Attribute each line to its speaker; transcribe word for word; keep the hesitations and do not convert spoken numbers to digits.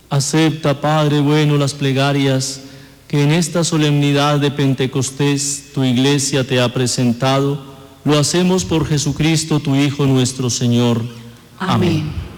Speaker 1: Acepta, Padre bueno, las plegarias que en esta solemnidad de Pentecostés tu Iglesia te ha presentado. Lo hacemos por Jesucristo, tu Hijo nuestro Señor.
Speaker 2: Amén.